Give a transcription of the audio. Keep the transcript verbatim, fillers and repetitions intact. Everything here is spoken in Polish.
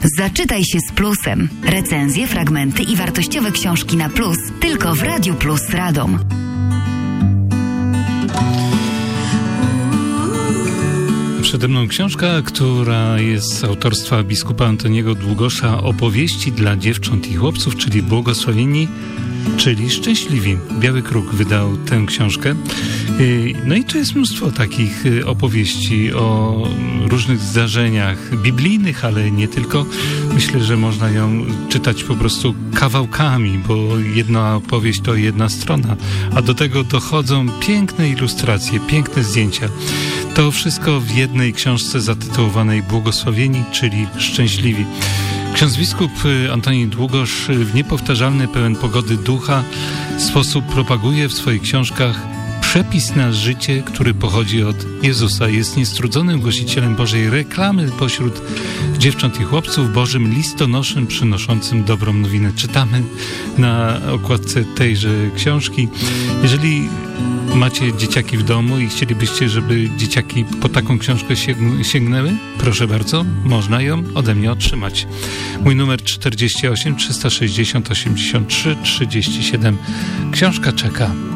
Zaczytaj się z plusem. Recenzje, fragmenty i wartościowe książki na plus tylko w Radiu Plus Radom. Przede mną książka, która jest z autorstwa biskupa Antoniego Długosza, Opowieści dla dziewcząt i chłopców, czyli Błogosławieni, czyli Szczęśliwi. Biały Kruk wydał tę książkę. No i tu jest mnóstwo takich opowieści o różnych zdarzeniach biblijnych, ale nie tylko. Myślę, że można ją czytać po prostu kawałkami, bo jedna opowieść to jedna strona, a do tego dochodzą piękne ilustracje, piękne zdjęcia. To wszystko w jednej książce zatytułowanej Błogosławieni, czyli Szczęśliwi. Ksiądz biskup Antoni Długosz w niepowtarzalny, pełen pogody ducha sposób propaguje w swoich książkach przepis na życie, który pochodzi od Jezusa. Jest niestrudzonym głosicielem Bożej reklamy pośród dziewcząt i chłopców, Bożym listonoszem przynoszącym dobrą nowinę. Czytamy na okładce tejże książki. Jeżeli macie dzieciaki w domu i chcielibyście, żeby dzieciaki po taką książkę sięgnęły, proszę bardzo, można ją ode mnie otrzymać. Mój numer czterdzieści osiem trzysta sześćdziesiąt osiemdziesiąt trzy trzydzieści siedem. Książka czeka.